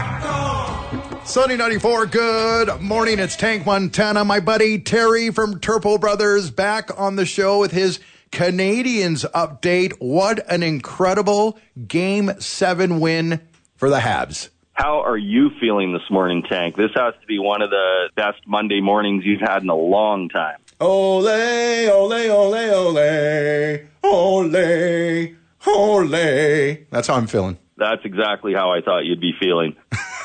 Sunny 94, good morning. It's Tank Montana. My buddy Terry from Turple Brothers back on the show with his Canadiens update. What an incredible Game 7 win for the Habs. How are you feeling this morning, Tank? This has to be one of the best Monday mornings you've had in a long time. Ole, ole, ole, ole, ole, ole. That's how I'm feeling. That's exactly how I thought you'd be feeling.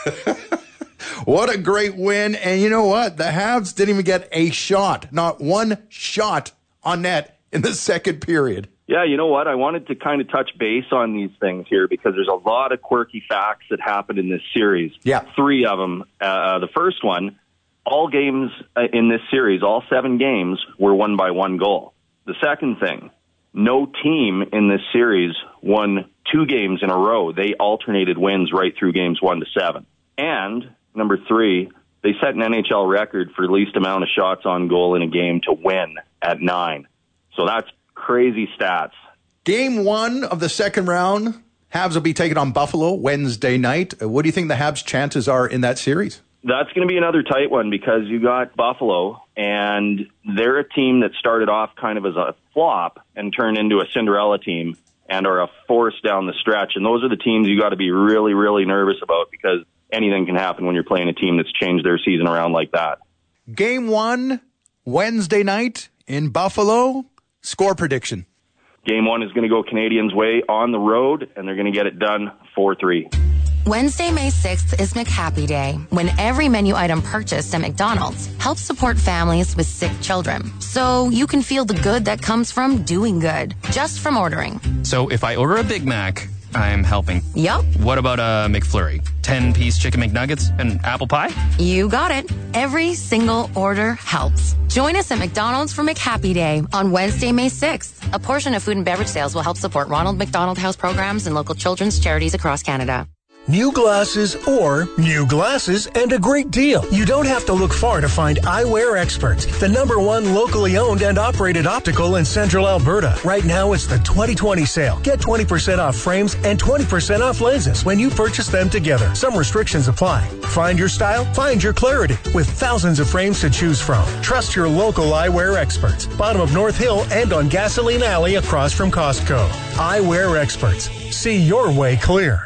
What a great win. And you know what? The Habs didn't even get a shot, not one shot on net in the second period. Yeah, you know what? I wanted to kind of touch base on these things here because there's a lot of quirky facts that happened in this series. Yeah. 3 of them. The first one, all games in this series, all 7 games, were won by 1 goal. The second thing, no team in this series won 2 games in a row. They alternated wins right through games 1 to 7. And number 3, they set an NHL record for least amount of shots on goal in a game to win at 9. So that's crazy stats. Game 1 of the second round, Habs will be taking on Buffalo Wednesday night. What do you think the Habs' chances are in that series? That's going to be another tight one because you got Buffalo, and they're a team that started off kind of as a flop and turned into a Cinderella team and are a force down the stretch. And those are the teams you got to be really, really nervous about because anything can happen when you're playing a team that's changed their season around like that. Game 1, Wednesday night in Buffalo. Score prediction. Game 1 is going to go Canadiens' way on the road, and they're going to get it done 4-3. Wednesday, May 6th is McHappy Day, when every menu item purchased at McDonald's helps support families with sick children. So you can feel the good that comes from doing good, just from ordering. So if I order a Big Mac, I'm helping. Yup. What about a McFlurry? 10-piece chicken McNuggets and apple pie? You got it. Every single order helps. Join us at McDonald's for McHappy Day on Wednesday, May 6th. A portion of food and beverage sales will help support Ronald McDonald House programs and local children's charities across Canada. New glasses or new glasses and a great deal. You don't have to look far to find Eyewear Experts, the #1 locally owned and operated optical in Central Alberta. Right now, it's the 2020 sale. Get 20% off frames and 20% off lenses when you purchase them together. Some restrictions apply. Find your style, find your clarity with thousands of frames to choose from. Trust your local Eyewear Experts. Bottom of North Hill and on Gasoline Alley across from Costco. Eyewear Experts. See your way clear.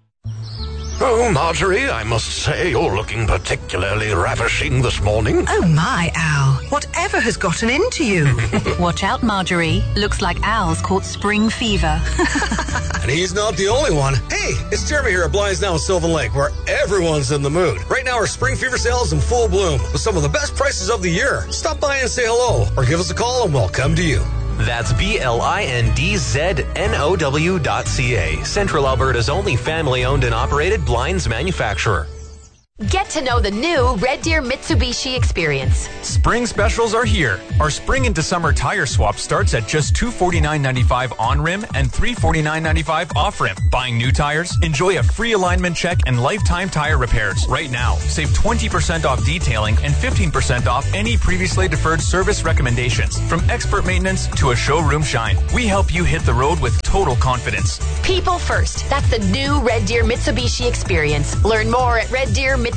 Oh, Marjorie, I must say you're looking particularly ravishing this morning. Oh my, Al. Whatever has gotten into you? Watch out, Marjorie. Looks like Al's caught spring fever. And he's not the only one. Hey, it's Jeremy here at Blinds Now in Sylvan Lake, where everyone's in the mood. Right now, our spring fever sale is in full bloom with some of the best prices of the year. Stop by and say hello or give us a call and we'll come to you. That's BLINDZNOW.ca, Central Alberta's only family-owned and operated blinds manufacturer. Get to know the new Red Deer Mitsubishi experience. Spring specials are here. Our spring into summer tire swap starts at just $249.95 on rim and $349.95 off rim. Buying new tires? Enjoy a free alignment check and lifetime tire repairs. Right now, save 20% off detailing and 15% off any previously deferred service recommendations. From expert maintenance to a showroom shine, we help you hit the road with total confidence. People first. That's the new Red Deer Mitsubishi experience. Learn more at reddeermitsubishi.ca.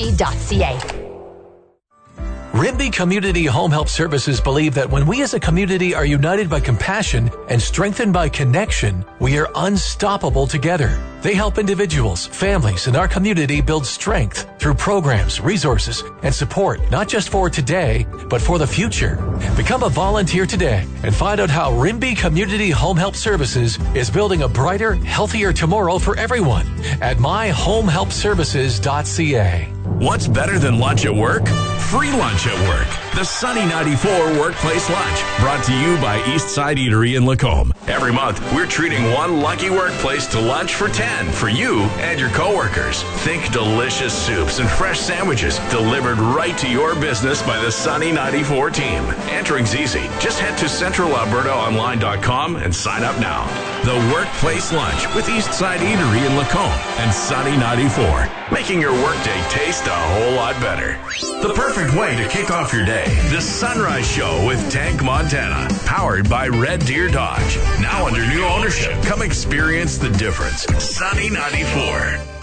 Rimbey Community Home Help Services believe that when we as a community are united by compassion and strengthened by connection, we are unstoppable together. They help individuals, families, and our community build strength through programs, resources, and support, not just for today, but for the future. Become a volunteer today and find out how Rimbey Community Home Help Services is building a brighter, healthier tomorrow for everyone at myhomehelpservices.ca. What's better than lunch at work? Free lunch at work. The Sunny 94 Workplace Lunch, brought to you by Eastside Eatery in Lacombe. Every month, we're treating one lucky workplace to lunch for 10 for you and your coworkers. Think delicious soups and fresh sandwiches delivered right to your business by the Sunny 94 team. Entering's easy. Just head to centralalbertaonline.com and sign up now. The Workplace Lunch with Eastside Eatery in Lacombe and Sunny 94, making your workday taste a whole lot better. The perfect way to kick off your day. The Sunrise Show with Tank Montana, powered by Red Deer Dodge. Now under new ownership. Come experience the difference. Sunny 94.